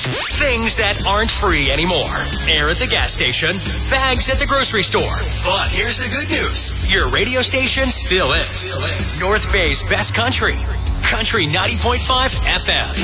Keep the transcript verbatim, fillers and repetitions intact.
Things that aren't free anymore. Air at the gas station, bags at the grocery store. But here's the good news. Your radio station still is. Still is. North Bay's best country. Country ninety point five F M.